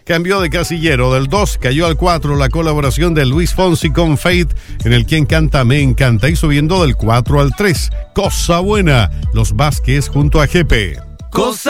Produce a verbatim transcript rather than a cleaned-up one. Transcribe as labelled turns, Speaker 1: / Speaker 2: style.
Speaker 1: cambió de casillero. Del dos cayó al cuatro la colaboración de Luis Fonsi con Faith en el Quien Canta Me Encanta. Y subiendo del cuatro al tres, Cosa Buena, Los Vázquez junto a G P.
Speaker 2: Cosa